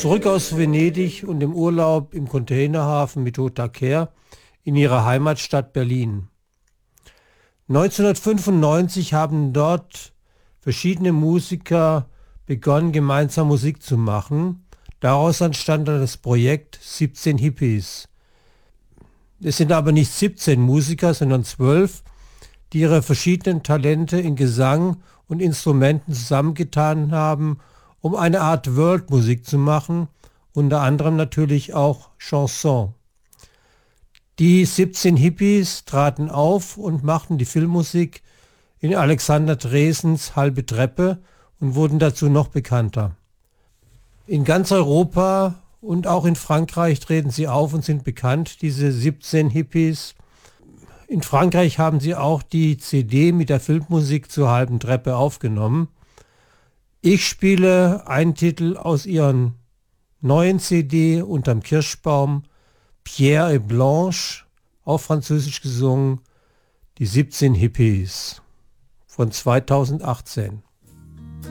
Zurück aus Venedig und dem Urlaub im Containerhafen mit Haute Care in ihrer Heimatstadt Berlin. 1995 haben dort verschiedene Musiker begonnen, gemeinsam Musik zu machen. Daraus entstand dann das Projekt 17 Hippies. Es sind aber nicht 17 Musiker, sondern 12, die ihre verschiedenen Talente in Gesang und Instrumenten zusammengetan haben, um eine Art World-Musik zu machen, unter anderem natürlich auch Chanson. Die 17 Hippies traten auf und machten die Filmmusik in Alexander Dresens Halbe Treppe und wurden dazu noch bekannter. In ganz Europa und auch in Frankreich treten sie auf und sind bekannt, diese 17 Hippies. In Frankreich haben sie auch die CD mit der Filmmusik zur Halben Treppe aufgenommen. Ich spiele einen Titel aus ihren neuen CD Unterm Kirschbaum, Pierre et Blanche, auf Französisch gesungen, die 17 Hippies von 2018.